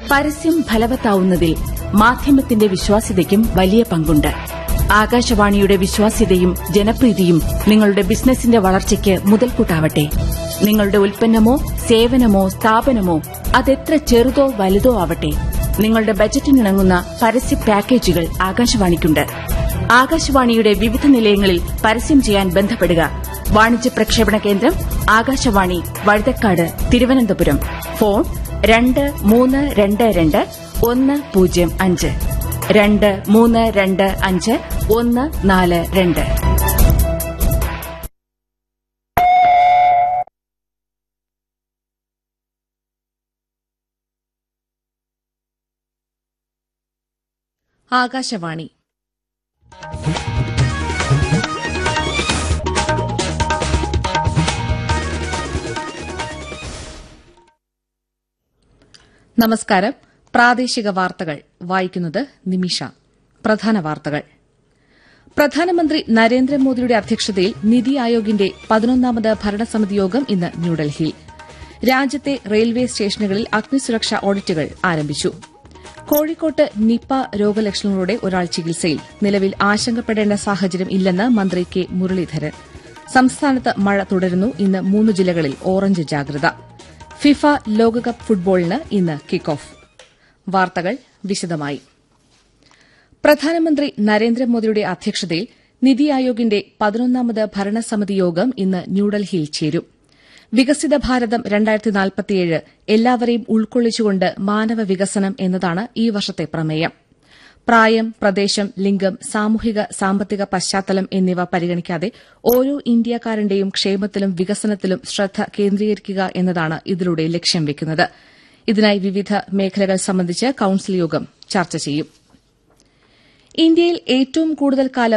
പരസ്യം ഫലവത്താവുന്നതിൽ മാധ്യമത്തിന്റെ വിശ്വാസ്യതയ്ക്കും വലിയ പങ്കുണ്ട്. ആകാശവാണിയുടെ വിശ്വാസ്യതയും ജനപ്രീതിയും നിങ്ങളുടെ ബിസിനസിന്റെ വളർച്ചയ്ക്ക് മുതൽക്കൂട്ടാവട്ടെ. നിങ്ങളുടെ ഉൽപ്പന്നമോ സേവനമോ സ്ഥാപനമോ അതെത്ര ചെറുതോ വലുതോ ആവട്ടെ, നിങ്ങളുടെ ബജറ്റിനിണങ്ങുന്ന പരസ്യ പാക്കേജുകൾ ആകാശവാണിക്കുണ്ട്. ആകാശവാണിയുടെ വിവിധ നിലയങ്ങളിൽ പരസ്യം ചെയ്യാൻ ബന്ധപ്പെടുക. വാണിജ്യ പ്രക്ഷേപണ കേന്ദ്രം ആകാശവാണി, വഴുതക്കാട്, തിരുവനന്തപുരം. ഫോൺ 2322 105 2325 142. ആകാശവാണി. നമസ്കാരം. പ്രാദേശിക വാർത്തകൾ വായിക്കുന്നത് നിമിഷ. പ്രധാന വാർത്തകൾ. പ്രധാനമന്ത്രി നരേന്ദ്രമോദിയുടെ അധ്യക്ഷതയിൽ നിതി ആയോഗിന്റെ 11ാമത് ഭരണസമിതി യോഗം ഇന്ന് ന്യൂഡൽഹിയിൽ. രാജ്യത്തെ റെയിൽവേ സ്റ്റേഷനുകളിൽ അഗ്നിസുരക്ഷാ ഓഡിറ്റുകൾ ആരംഭിച്ചു. കോഴിക്കോട്ട് നിപ രോഗലക്ഷണങ്ങളോടെ ഒരാൾ ചികിത്സയിൽ. നിലവിൽ ആശങ്കപ്പെടേണ്ട സാഹചര്യം ഇല്ലെന്ന് മന്ത്രി കെ മുരളീധരൻ. സംസ്ഥാനത്ത് മഴ തുടരുന്നു. ഇന്ന് 3 ജില്ലകളിൽ ഓറഞ്ച് ജാഗ്രത. ഫിഫ ലോകകപ്പ് ഫുട്ബോളിന് ഇന്ന് കിക്ക് ഓഫ്. വാർത്തകൾ വിശദമായി. പ്രധാനമന്ത്രി നരേന്ദ്രമോദിയുടെ അധ്യക്ഷതയിൽ നിതി ആയോഗിന്റെ 11ാമത് ഭരണസമിതി യോഗം ഇന്ന് ന്യൂഡൽഹിയിൽ ചേരും. വികസിത ഭാരതം 2047 എല്ലാവരെയും ഉൾക്കൊള്ളിച്ചുകൊണ്ട് മാനവ വികസനം എന്നതാണ് ഈ വർഷത്തെ പ്രമേയം. പ്രായം, പ്രദേശം, ലിംഗം, സാമൂഹിക സാമ്പത്തിക പശ്ചാത്തലം എന്നിവ പരിഗണിക്കാതെ ഓരോ ഇന്ത്യക്കാരന്റെയും ക്ഷേമത്തിലും വികസനത്തിലും ശ്രദ്ധ കേന്ദ്രീകരിക്കുക എന്നതാണ് ഇതിലൂടെ ലക്ഷ്യം വെക്കുന്നത്. ഇതിനായി വിവിധ മേഖലകൾ സംബന്ധിച്ച് കൌൺസിൽ യോഗം ചർച്ച ചെയ്യും. ഇന്ത്യയിൽ ഏറ്റവും കൂടുതൽ കാലം